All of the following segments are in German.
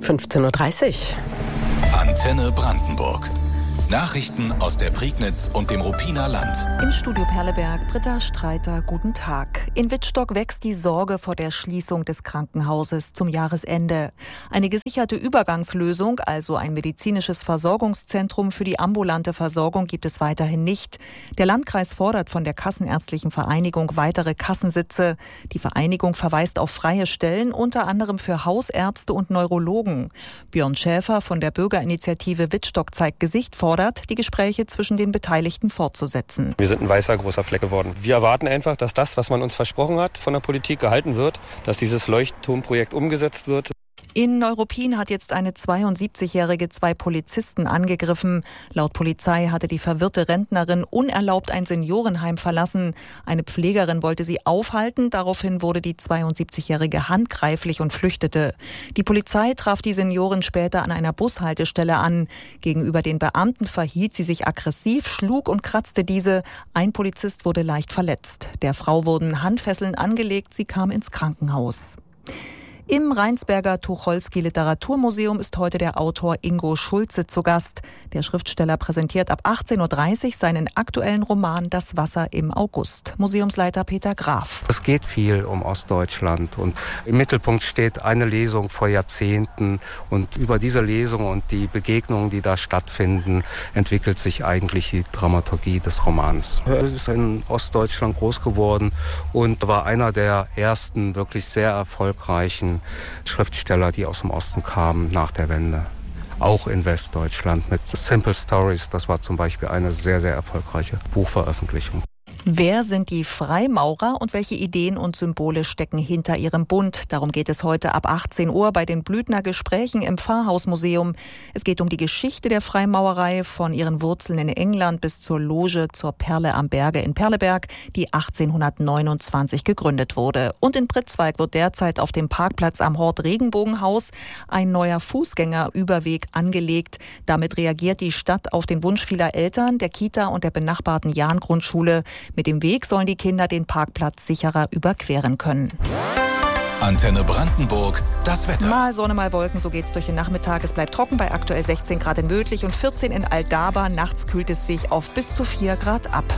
15:30 Uhr. Antenne Brandenburg. Nachrichten aus der Prignitz und dem Ruppiner Land. Im Studio Perleberg, Britta Streiter, guten Tag. In Wittstock wächst die Sorge vor der Schließung des Krankenhauses zum Jahresende. Eine gesicherte Übergangslösung, also ein medizinisches Versorgungszentrum für die ambulante Versorgung, gibt es weiterhin nicht. Der Landkreis fordert von der Kassenärztlichen Vereinigung weitere Kassensitze. Die Vereinigung verweist auf freie Stellen, unter anderem für Hausärzte und Neurologen. Björn Schäfer von der Bürgerinitiative Wittstock zeigt Gesicht fordert, die Gespräche zwischen den Beteiligten fortzusetzen. Wir sind ein weißer großer Fleck geworden. Wir erwarten einfach, dass das, was man uns versprochen hat, von der Politik gehalten wird, dass dieses Leuchtturmprojekt umgesetzt wird. In Neuruppin hat jetzt eine 72-Jährige 2 Polizisten angegriffen. Laut Polizei hatte die verwirrte Rentnerin unerlaubt ein Seniorenheim verlassen. Eine Pflegerin wollte sie aufhalten. Daraufhin wurde die 72-Jährige handgreiflich und flüchtete. Die Polizei traf die Seniorin später an einer Bushaltestelle an. Gegenüber den Beamten verhielt sie sich aggressiv, schlug und kratzte diese. Ein Polizist wurde leicht verletzt. Der Frau wurden Handfesseln angelegt. Sie kam ins Krankenhaus. Im Rheinsberger Tucholsky-Literaturmuseum ist heute der Autor Ingo Schulze zu Gast. Der Schriftsteller präsentiert ab 18:30 Uhr seinen aktuellen Roman Das Wasser im August. Museumsleiter Peter Graf. Es geht viel um Ostdeutschland und im Mittelpunkt steht eine Lesung vor Jahrzehnten. Und über diese Lesung und die Begegnungen, die da stattfinden, entwickelt sich eigentlich die Dramaturgie des Romans. Er ist in Ostdeutschland groß geworden und war einer der ersten wirklich sehr erfolgreichen Schriftsteller, die aus dem Osten kamen nach der Wende. Auch in Westdeutschland mit Simple Stories. Das war zum Beispiel eine sehr, sehr erfolgreiche Buchveröffentlichung. Wer sind die Freimaurer und welche Ideen und Symbole stecken hinter ihrem Bund? Darum geht es heute ab 18 Uhr bei den Blüthner Gesprächen im Pfarrhausmuseum. Es geht um die Geschichte der Freimaurerei von ihren Wurzeln in England bis zur Loge zur Perle am Berge in Perleberg, die 1829 gegründet wurde. Und in Pritzwalk wird derzeit auf dem Parkplatz am Hort Regenbogenhaus ein neuer Fußgängerüberweg angelegt. Damit reagiert die Stadt auf den Wunsch vieler Eltern, der Kita und der benachbarten Jahn-Grundschule. Mit dem Weg sollen die Kinder den Parkplatz sicherer überqueren können. Antenne Brandenburg, das Wetter. Mal Sonne, mal Wolken, so geht's durch den Nachmittag. Es bleibt trocken bei aktuell 16 Grad in Mödlich und 14 in Aldaba. Nachts kühlt es sich auf bis zu 4 Grad ab.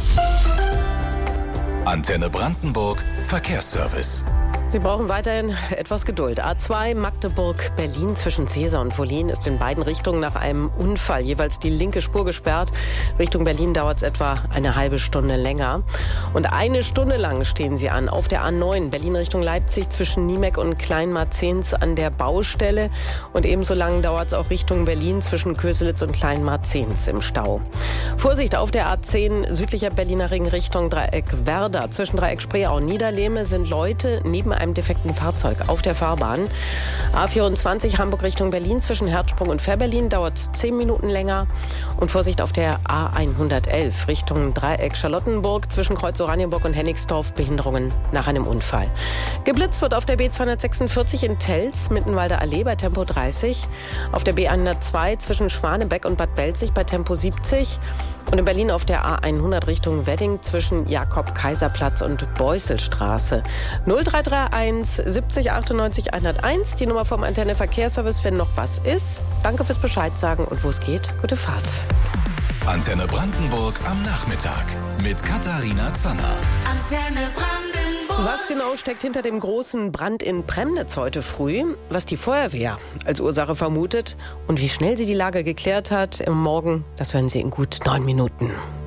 Antenne Brandenburg, Verkehrsservice. Sie brauchen weiterhin etwas Geduld. A2 Magdeburg-Berlin zwischen Cäsar und Wollin ist in beiden Richtungen nach einem Unfall jeweils die linke Spur gesperrt. Richtung Berlin dauert es etwa eine halbe Stunde länger. Und eine Stunde lang stehen sie an auf der A9 Berlin Richtung Leipzig zwischen Niemeck und Kleinmarzens an der Baustelle. Und ebenso lang dauert es auch Richtung Berlin zwischen Köselitz und Kleinmarzens im Stau. Vorsicht auf der A10 südlicher Berliner Ring Richtung Dreieck Werder. Zwischen Dreieck Spreeau und Niederlehme sind Leute neben einem defekten Fahrzeug auf der Fahrbahn. A24 Hamburg Richtung Berlin zwischen Herzsprung und Fährberlin dauert 10 Minuten länger. Und Vorsicht auf der A111 Richtung Dreieck Charlottenburg zwischen Kreuz Oranienburg und Hennigsdorf, Behinderungen nach einem Unfall. Geblitzt wird auf der B246 in Telz, Mittenwalder Allee bei Tempo 30. Auf der B102 zwischen Schwanebeck und Bad Belzig bei Tempo 70. Und in Berlin auf der A100 Richtung Wedding zwischen Jakob-Kaiser-Platz und Beusselstraße. 0331 70 98 101, die Nummer vom Antenne Verkehrsservice, wenn noch was ist. Danke fürs Bescheid sagen und wo es geht, gute Fahrt. Antenne Brandenburg am Nachmittag mit Katharina Zanner. Antenne Brandenburg. Was genau steckt hinter dem großen Brand in Premnitz heute früh? Was die Feuerwehr als Ursache vermutet und wie schnell sie die Lage geklärt hat im Morgen, das hören Sie in gut 9 Minuten.